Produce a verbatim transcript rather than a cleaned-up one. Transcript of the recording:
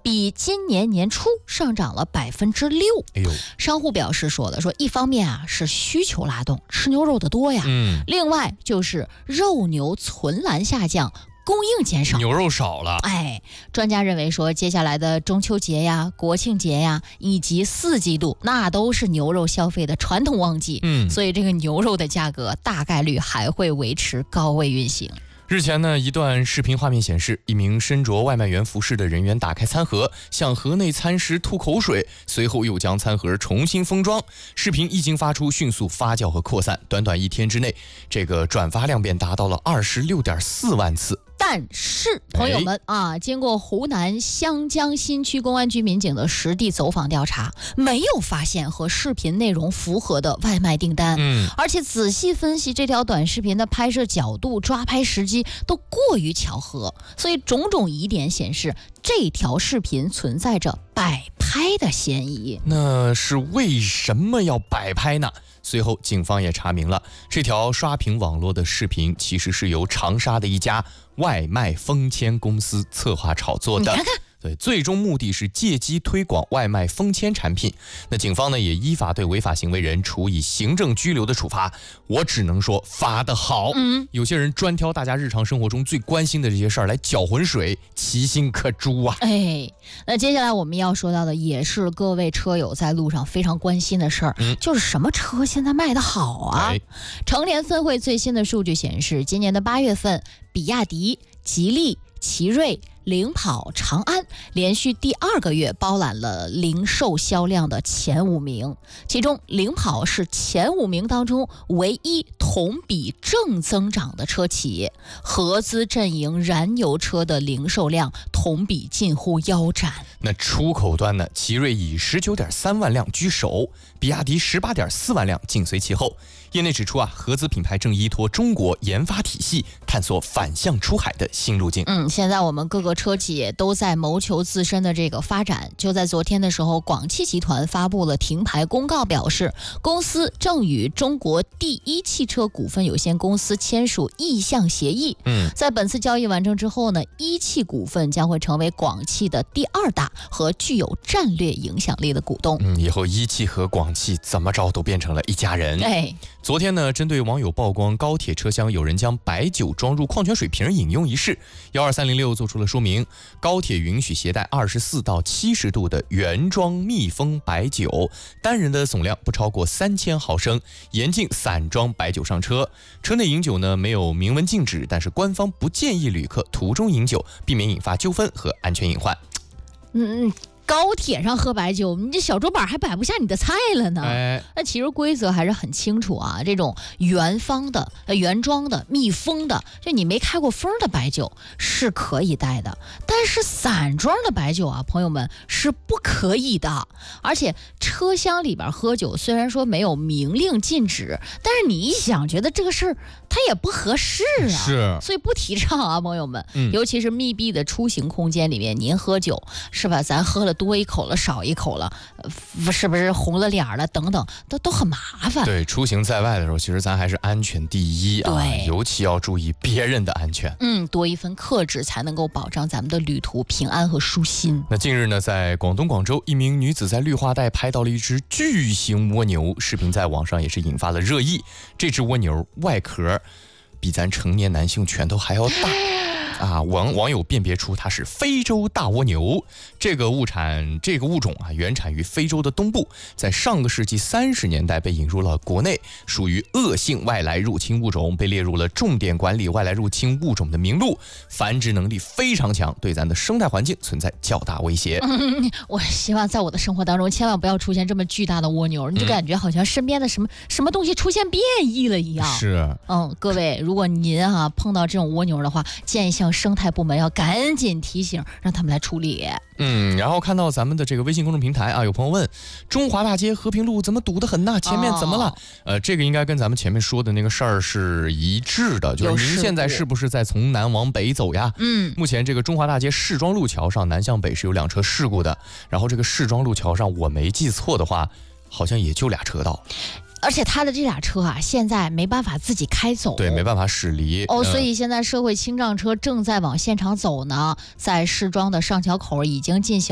比今年年初上涨了百分之六。 哎呦， 商户表示说了，说一方面啊是需求拉动，吃牛肉的多呀， 嗯， 另外就是肉牛存栏下降，供应减少， 牛肉少了。 哎，专家认为说，接下来的中秋节呀、国庆节呀，以及四季度，那都是牛肉消费的传统旺季。 嗯， 所以这个牛肉的价格大概率还会维持高位运行。 日前呢，一段视频画面显示，一名身着外卖员服饰的人员打开餐盒，向盒内餐食吐口水，随后又将餐盒重新封装。视频一经发出，迅速发酵和扩散，短短一天之内，这个转发量便达到了二十六点四万次。 但是，朋友们啊，经过湖南湘江新区公安局民警的实地走访调查，没有发现和视频内容符合的外卖订单。 嗯， 而且仔细分析这条短视频的拍摄角度、抓拍时机都过于巧合，所以种种疑点显示，这条视频存在着摆拍的嫌疑。 那是为什么要摆拍呢？随后警方也查明了，这条刷屏网络的视频其实是由长沙的一家外卖封签公司策划炒作的。 你看看， 对，最终目的是借机推广外卖封签产品。那警方呢也依法对违法行为人处以行政拘留的处罚。我只能说罚得好。 嗯， 有些人专挑大家日常生活中最关心的这些事儿来搅浑水，其心可诛啊！ 哎，那接下来我们要说到的也是各位车友在路上非常关心的事儿， 嗯， 就是什么车现在卖得好啊？ 哎， 成联分会最新的数据显示，今年的八月份，比亚迪、吉利、奇瑞、领跑、长安连续第二个月包揽了零售销量的前五名，其中领跑是前五名当中唯一同比正增长的车企，合资阵营燃油车的零售量同比近乎腰斩。 那出口端呢，奇瑞以十九点三万辆居首，比亚迪十八点四万辆紧随其后。业内指出啊，合资品牌正依托中国研发体系，探索反向出海的新路径。 嗯，现在我们各个车企都在谋求自身的这个发展。就在昨天的时候，广汽集团发布了停牌公告，表示公司正与中国第一汽车股份有限公司签署意向协议。 嗯， 在本次交易完成之后呢，一汽股份将会成为广汽的第二大和具有战略影响力的股东。 嗯，以后一汽和广汽怎么着都变成了一家人。 哎， 昨天呢，针对网友曝光高铁车厢有人将白酒装入矿泉水瓶饮用一事，幺二三零六做出了说明。高铁允许携带二十四到七十度的原装密封白酒，单人的总量不超过三千毫升，严禁散装白酒上车。车内饮酒呢没有明文禁止，但是官方不建议旅客途中饮酒，避免引发纠纷和安全隐患。 嗯嗯。高铁上喝白酒，你这小桌板还摆不下你的菜了呢。 哎， 那其实规则还是很清楚啊。这种原方的、呃原装的、密封的，就你没开过封的白酒是可以带的，但是散装的白酒啊，朋友们是不可以的。而且车厢里边喝酒，虽然说没有明令禁止，但是你一想，觉得这个事儿它也不合适啊。 是， 所以不提倡啊，朋友们。 嗯， 尤其是密闭的出行空间里面，您喝酒是吧？咱喝了多一口了，少一口了，呃、是不是红了脸了？等等，都都很麻烦。 对，出行在外的时候，其实咱还是安全第一啊， 对， 尤其要注意别人的安全。 嗯，多一分克制，才能够保障咱们的旅途平安和舒心。 那近日呢，在广东广州，一名女子在绿化带拍到了一只巨型蜗牛，视频在网上也是引发了热议。这只蜗牛外壳比咱成年男性拳头还要大。啊，网网友辨别出它是非洲大蜗牛。这个物产，这个物种啊，原产于非洲的东部，在上个世纪三十年代被引入了国内，属于恶性外来入侵物种，被列入了重点管理外来入侵物种的名录，繁殖能力非常强，对咱的生态环境存在较大威胁。 嗯，我希望在我的生活当中千万不要出现这么巨大的蜗牛，你就感觉好像身边的什么、嗯、什么东西出现变异了一样。 是， 嗯，各位，如果您啊碰到这种蜗牛的话，建议向生态部门要赶紧提醒，让他们来处理。 嗯，然后看到咱们的这个微信公众平台啊，有朋友问中华大街和平路怎么堵得很呢？前面怎么了？哦、呃，这个应该跟咱们前面说的那个事儿是一致的，就是您现在是不是在从南往北走呀？ 嗯， 目前这个中华大街市庄路桥上南向北是有两车事故的，然后这个市庄路桥上我没记错的话，好像也就俩车道。 而且他的这俩车啊，现在没办法自己开走， 对，没办法驶离哦，所以现在社会清障车正在往现场走呢，在市庄的上桥口已经进行